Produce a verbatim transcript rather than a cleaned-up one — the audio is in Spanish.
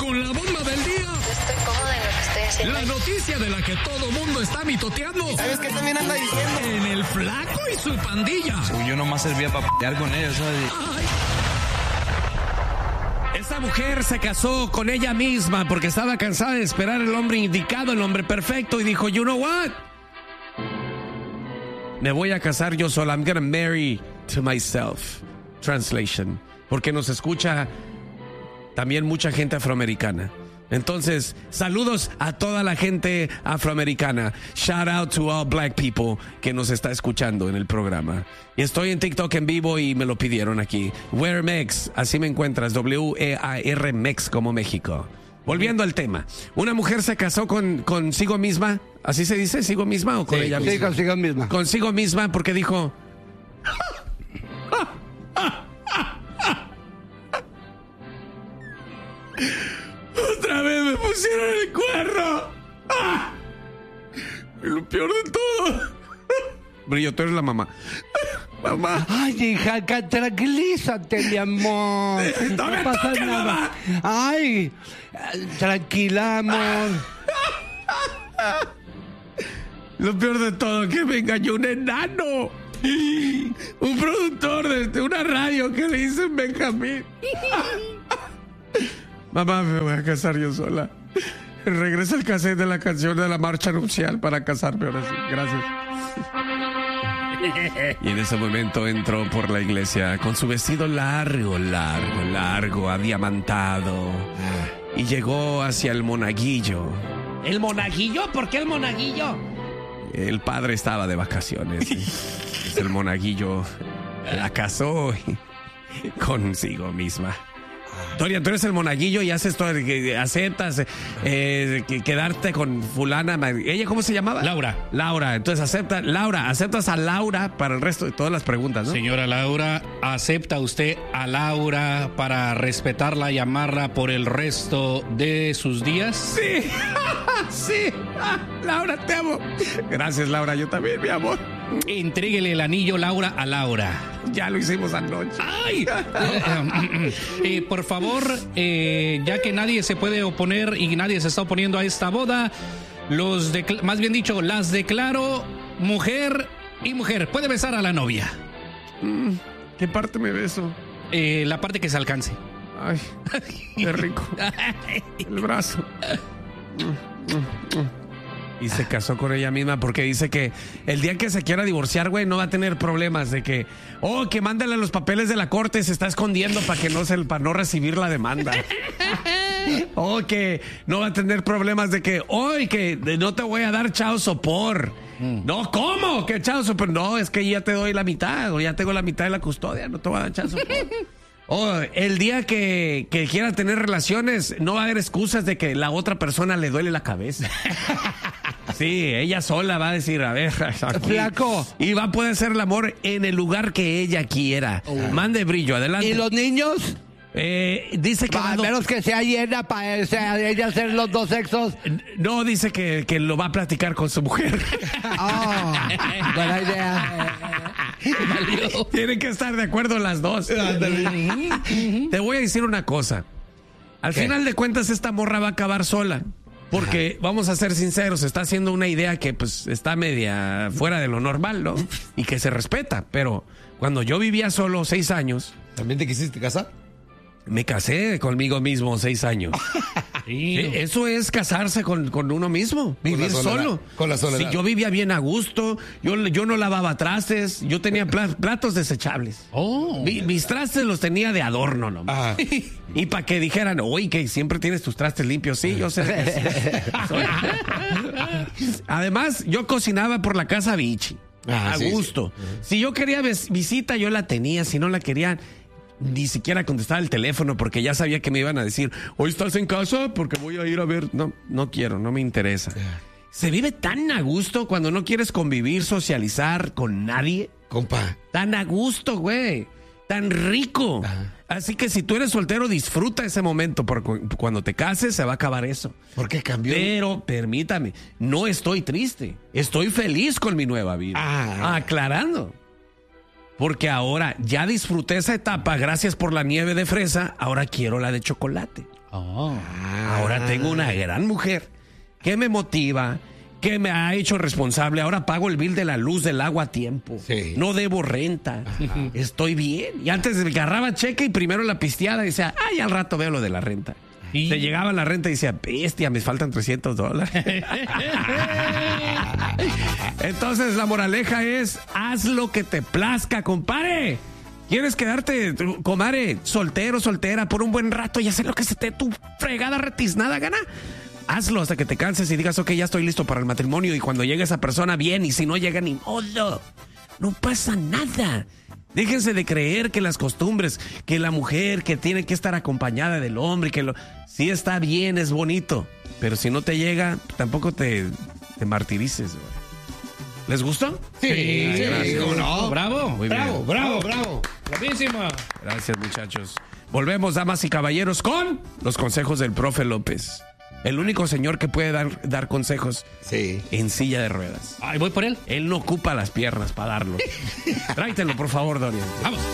con la bomba del día. Estoy cómoda en lo que estoy haciendo. La noticia de la que todo mundo está mitoteando. ¿Sabes qué también anda diciendo? En el Flaco y su pandilla. Uy, yo nomás servía para pelear con ellos, ¿sabes? Ay. Esta mujer se casó con ella misma porque estaba cansada de esperar el hombre indicado, el hombre perfecto, y dijo, you know what? Me voy a casar yo sola. I'm gonna marry to myself. Translation. Porque nos escucha también mucha gente afroamericana. Entonces, saludos a toda la gente afroamericana. Shout out to all black people que nos está escuchando en el programa. Y estoy en TikTok en vivo y me lo pidieron aquí. Wear Mex, así me encuentras. W E A R Mex como México. Volviendo al tema. Una mujer se casó con consigo misma. ¿Así se dice? ¿Sigo misma o con Sí, ella sí, misma? consigo misma. Consigo misma porque dijo... Otra vez me pusieron el cuerno. ¡Ah! Y lo peor de todo. Brillo, tú eres la mamá. Mamá. Ay, hija, tranquilízate, mi amor. No me toques, mamá. Ay, tranquila, amor. Lo peor de todo que me engañó un enano. Un productor de, de una radio que le dicen Benjamín. Mamá, me voy a casar yo sola. Regresa el cassette de la canción de la marcha nupcial para casarme ahora sí. Gracias. Y en ese momento entró por la iglesia con su vestido largo, largo, largo, adiamantado. Y llegó hacia el monaguillo. ¿El monaguillo? ¿Por qué el monaguillo? El padre estaba de vacaciones. Pues el monaguillo la casó consigo misma. Dorian, tú eres el monaguillo y haces todo, aceptas eh, quedarte con fulana. ¿Ella cómo se llamaba? Laura. Laura, entonces acepta, Laura, aceptas a Laura para el resto de todas las preguntas, ¿no? Señora Laura, ¿acepta usted a Laura para respetarla y amarla por el resto de sus días? Sí, sí, ah, Laura, te amo. Gracias, Laura, yo también, mi amor. Entréguele el anillo, Laura, a Laura. Ya lo hicimos anoche. ¡Ay! eh, por favor, eh, ya que nadie se puede oponer y nadie se está oponiendo a esta boda, los decl- más bien dicho, las declaro mujer y mujer. Puede besar a la novia. Mm, ¿Qué parte me beso? Eh, la parte que se alcance. Ay, qué rico. El brazo. Mm, mm, mm. Y se casó con ella misma porque dice que el día que se quiera divorciar, güey, no va a tener problemas de que, oh, que mándale los papeles de la corte, se está escondiendo para que no se, para no recibir la demanda. O oh, que no va a tener problemas de que, oh, que no te voy a dar chao sopor. Mm. No, ¿cómo? ¿Qué chao sopor? No, es que ya te doy la mitad, o ya tengo la mitad de la custodia, no te voy a dar chao sopor. Oh, el día que, que quiera tener relaciones, no va a haber excusas de que la otra persona le duele la cabeza. Sí, ella sola va a decir, a ver, aquí. Flaco. Y va a poder hacer el amor en el lugar que ella quiera. Oh. Mande brillo, adelante. ¿Y los niños? Eh, dice que... A va menos que sea llena para ella hacer los dos sexos. No, dice que, que lo va a platicar con su mujer. Oh, buena idea. Tienen que estar de acuerdo las dos. Te voy a decir una cosa. Al ¿Qué? Final de cuentas, esta morra va a acabar sola. Porque, ajá, vamos a ser sinceros, está haciendo una idea que pues está media fuera de lo normal, ¿no? Y que se respeta. Pero cuando yo vivía solo seis años... ¿También te quisiste casar? Me casé conmigo mismo seis años. Sí, eso es casarse con, con uno mismo, vivir con solo. Con la soledad. Sí, yo vivía bien a gusto, yo, yo no lavaba trastes, yo tenía platos desechables. Oh. Mi, mis trastes los tenía de adorno nomás. Y para que dijeran, oye, que siempre tienes tus trastes limpios. Sí, yo sé. Además, yo cocinaba por la casa Vichy. Ah, a sí, gusto. Sí. Si yo quería visita, yo la tenía. Si no la querían, ni siquiera contestaba el teléfono porque ya sabía que me iban a decir, hoy estás en casa porque voy a ir a ver. No, no quiero, no me interesa. Se vive tan a gusto cuando no quieres convivir, socializar con nadie. Compa. Tan a gusto, güey. Tan rico. Ajá. Así que si tú eres soltero, disfruta ese momento, porque cuando te cases se va a acabar eso. ¿Por qué cambió? Pero permítame, no estoy triste. Estoy feliz con mi nueva vida. Ah. Aclarando. Porque ahora ya disfruté esa etapa, gracias por la nieve de fresa, ahora quiero la de chocolate. Oh. Ahora tengo una gran mujer que me motiva, que me ha hecho responsable. Ahora pago el bill de la luz, del agua a tiempo. Sí. No debo renta. Estoy bien. Y antes agarraba cheque y primero la pisteada y decía, ay, al rato veo lo de la renta. Y- Se llegaba la renta y decía, bestia, me faltan trescientos dólares. Entonces la moraleja es, haz lo que te plazca, compadre. ¿Quieres quedarte, tu- comadre, soltero, soltera, por un buen rato y hacer lo que se te dé tu fregada retiznada gana? Hazlo hasta que te canses y digas, ok, ya estoy listo para el matrimonio. Y cuando llegue esa persona, bien. Y si no llega, ni modo. No pasa nada. Déjense de creer que las costumbres, que la mujer que tiene que estar acompañada del hombre, que lo, sí está bien, es bonito. Pero si no te llega, tampoco te, te martirices, güey. ¿Les gustó? Sí, sí, gracias. cómo no. Bravo. Muy Bravo, bien. bravo, bravo. Bravísima. Gracias, muchachos. Volvemos, damas y caballeros, con los consejos del profe López. El único señor que puede dar, dar consejos Sí. en silla de ruedas. Ay, voy por él. Él no ocupa las piernas para darlos. Tráetelo, por favor, Dorian. Vamos.